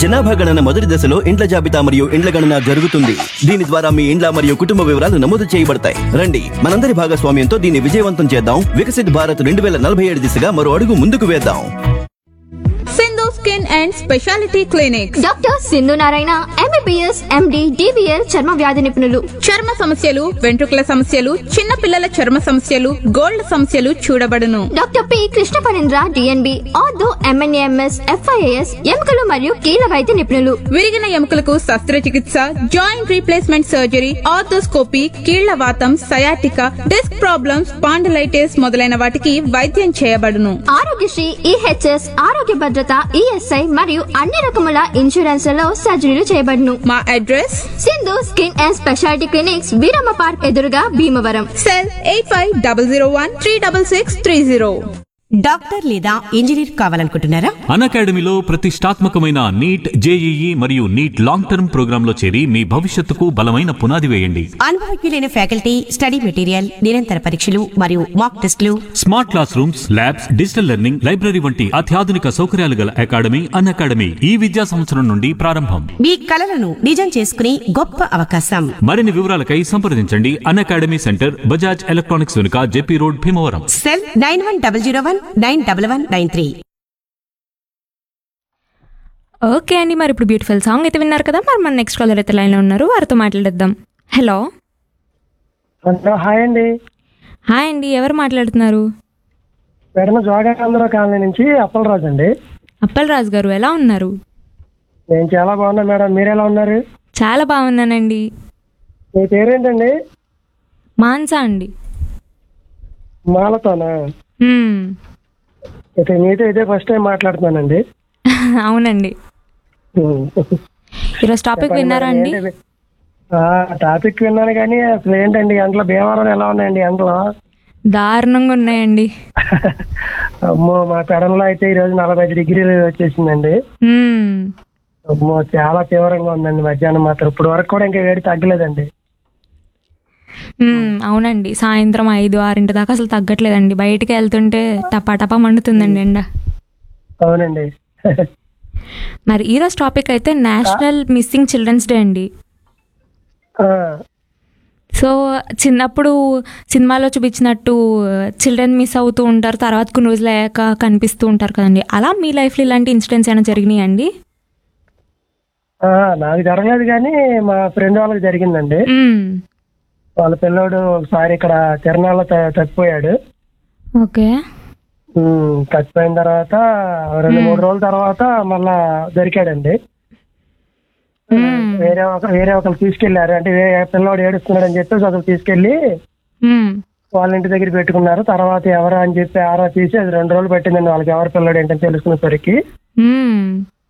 జనాభా గణన మొదటి దశలో ఇండ్ల జాబితా మరియు ఇండ్ల గణన జరుగుతుంది. దీని ద్వారా మీ ఇండ్ల మరియు కుటుంబ వివరాలు నమోదు చేయబడతాయి. రండి మనందరి భాగస్వామ్యంతో దీన్ని విజయవంతం చేద్దాం. వికసిత్ భారత్ 2047 దిశగా మరో అడుగు ముందుకు వేద్దాం. Sindhu skin and speciality clinic. Doctor Sindhu Narayana MBBS MD DBL చర్మ వ్యాధి నిపుణులు. చర్మ సమస్యలు, వెంట్రుకల సమస్యలు, చిన్న పిల్లల చర్మ సమస్యలు, గోల్డ్ సమస్యలు చూడబడును. Doctor P Krishna Parendra DNB ortho MNAMS FIAS ఎముకలు మరియు కీళ్ళ వైద్య నిపుణులు. విరిగిన ఎముకలకు శస్త్రచికిత్స, జాయింట్ రీప్లేస్మెంట్ సర్జరీ, ఆర్థోస్కోపీ, కీళ్ల వాతం, సయాటికా, డిస్క్ ప్రాబ్లమ్స్, స్పాండిలైటిస్ మొదలైన వాటికి వైద్యం చేయబడును. ఆరోగ్యశ్రీ EHS ఆరోగ్య భద్రత ESI మరియు అన్ని రకముల ఇన్సూరెన్స్లలో సర్జరీలు చేయబడును. మా address Sindhu skin and speciality clinics Veeramma park ఎదురుగా భీమవరం. సెల్ 8500136630. డాక్టర్ లేదా ఇంజనీర్ కావాలనుకుంటున్నారా? అకాడమీలో ప్రతిష్టాత్మకమైన నీట్, JEE మరియు నీట్ లాంగ్ టర్మ్ ప్రోగ్రామ్ లో చేరి మీ భవిష్యత్తుకు బలమైన పునాది వేయండి. అనుభవజ్ఞులైన ఫ్యాకల్టీ, స్టడీ మెటీరియల్, నిరంతర పరీక్షలు మరియు మాక్ టెస్టులు, smart class rooms, labs, digital learning, library వంటి అత్యాధునిక సౌకర్యాలు గల అకాడమీ అకాడమీ ఈ విద్యా సంవత్సరం నుండి ప్రారంభం. మీ కలలను నిజం చేసుకునే గొప్ప అవకాశం. మరిన్ని వివరాలకై సంప్రదించండి అకాడమీ సెంటర్, బజాజ్ ఎలక్ట్రానిక్స్ వెనుక, JP road, Bhimavaram. Cell 9100191193. Okay అండి, మరి ఇప్పుడు బ్యూటిఫుల్ సాంగ్ అయితే విన్నారు కదా. మరి మన నెక్స్ట్ కాలర్ అయితే లైన్లో ఉన్నారు, వారితో మాట్లాడేద్దాం. హలో. హాయ్ అండి. హాయ్ అండి, ఎవరు మాట్లాడుతున్నారు? మేడం జోగానందరావు కాలనీ నుంచి అప్పలరాజు అండి. అప్పలరాజు గారు ఎలా ఉన్నారు? నేను చాలా బాగున్నా మేడం, మీరు ఎలా ఉన్నారు? చాలా బాగున్నానండి. మీ పేరేంటండి? మాన్సా అండి. మాలతోనా? అయితే మీతో ఇదే ఫస్ట్ టైం మాట్లాడుతున్నానండి. అవునండి. ఈరోజు టాపిక్ విన్నారా అండి? టాపిక్ విన్నాను కానీ అసలు ఏంటండి ఎండలో భీమవరం ఎలా ఉన్నాయండి ఎండలో? దారుణంగా ఉన్నాయండి. అమ్మో, మా పెడంలో అయితే ఈరోజు 45 డిగ్రీలు వచ్చేసిందండి. అమ్మో, చాలా తీవ్రంగా ఉందండి. మధ్యాహ్నం మాత్రం ఇప్పుడు వరకు కూడా ఇంకా వేడి తగ్గలేదండి. అవునండి, సాయంత్రం 5-6 దాకా అసలు తగ్గట్లేదండి. బయటికి వెళ్తుంటే టపా మండుతుందండి ఎండ. అవునండి. మరి ఈరోజు టాపిక్ అయితే నేషనల్ మిస్సింగ్ చిల్డ్రన్స్ డే అండి. సో చిన్నప్పుడు సినిమాలో చూపించినట్టు చిల్డ్రన్ మిస్ అవుతూ ఉంటారు, తర్వాత కొన్ని రోజులు అయ్యాక కనిపిస్తూ ఉంటారు కదండి. అలా మీ లైఫ్లో ఇలాంటి ఇన్సిడెంట్స్ ఏమైనా జరిగినాయి అండి? నాకు జరగలేదు కానీ మా ఫ్రెండ్ వాళ్ళకి జరిగిందండి. వాళ్ళ పిల్లోడు ఒకసారి ఇక్కడ తిరణాల్లో తప్పిపోయాడు. ఓకే. చచ్చిపోయిన తర్వాత 2-3 రోజుల తర్వాత మళ్ళా దొరికాడండి. వేరే ఒకరు తీసుకెళ్లారు. అంటే పిల్లోడు ఏడుస్తున్నాడు అని చెప్పేసి ఒకరు తీసుకెళ్లి వాళ్ళ ఇంటి దగ్గర పెట్టుకున్నారు. తర్వాత ఎవరు అని చెప్పి ఆరా తీసి అది 2 రోజులు పట్టిందండి వాళ్ళకి ఎవరు పిల్లోడు ఏంటని తెలుసుకునేసరికి.